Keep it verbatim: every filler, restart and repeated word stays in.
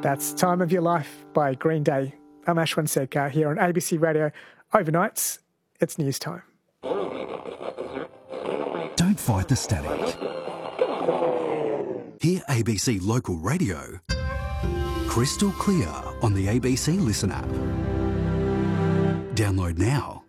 That's Time of Your Life by Green Day. I'm Ashwin Sekar here on A B C Radio. Overnights, it's news time. Don't fight the static. Hear A B C Local Radio crystal clear on the A B C Listen app. Download now.